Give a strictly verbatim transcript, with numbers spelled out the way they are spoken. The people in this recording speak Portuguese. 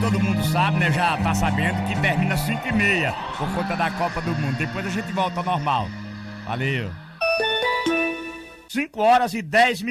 todo mundo sabe, né? Já tá sabendo que termina cinco e meia por conta da Copa do Mundo. Depois a gente volta ao normal. Valeu. cinco horas e dez minutos.